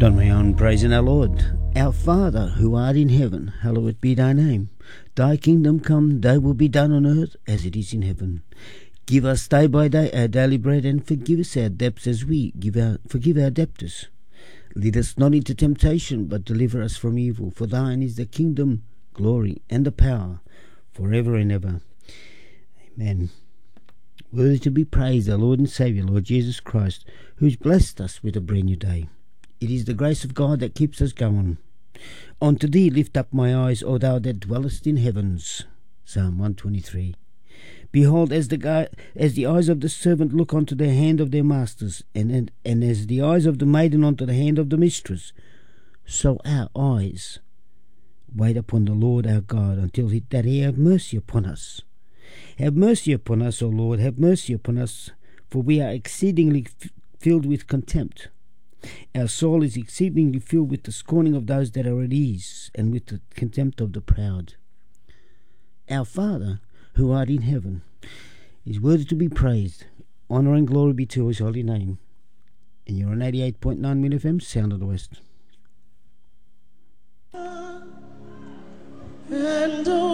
On my own praising our Lord. Our Father, who art in heaven, hallowed be thy name. Thy kingdom come, thy will be done on earth as it is in heaven. Give us day by day our daily bread, and forgive us our debts as we forgive our debtors. Lead us not into temptation, but deliver us from evil. For thine is the kingdom, glory, and the power, forever and ever. Amen. Worthy to be praised, our Lord and Saviour, Lord Jesus Christ, who's blessed us with a brand new day. It is the grace of God that keeps us going. Unto thee lift up my eyes, O thou that dwellest in heavens. Psalm 123. Behold, as the eyes of the servant look unto the hand of their masters, and as the eyes of the maiden unto the hand of the mistress, so our eyes wait upon the Lord our God, until that he have mercy upon us. Have mercy upon us, O Lord, have mercy upon us, for we are exceedingly filled with contempt. Our soul is exceedingly filled with the scorning of those that are at ease, and with the contempt of the proud. Our Father, who art in heaven, is worthy to be praised. Honour and glory be to his holy name. And you're on 88.9 Min FM, Sound of the West. And